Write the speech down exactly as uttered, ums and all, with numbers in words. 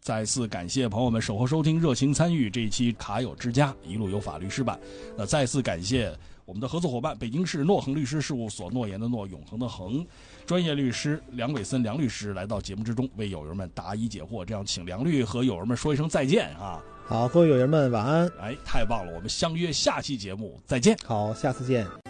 再次感谢朋友们守候收听，热情参与这一期卡友之家一路有法律师版。那再次感谢我们的合作伙伴，北京市诺恒律师事务所，诺言的诺，永恒的恒，专业律师梁伟森梁律师来到节目之中，为友人们答疑解惑。这样，请梁律和友人们说一声再见啊！ 好，各位友人们晚安。 哎，太棒了，我们相约下期节目再见。 好，下次见。